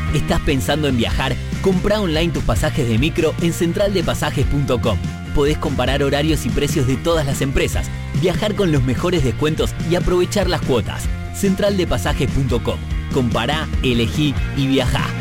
¿Estás pensando en viajar? Comprá online tus pasajes de micro en centraldepasajes.com. Podés comparar horarios y precios de todas las empresas, viajar con los mejores descuentos y aprovechar las cuotas. Centraldepasajes.com. Compará, elegí y viajá.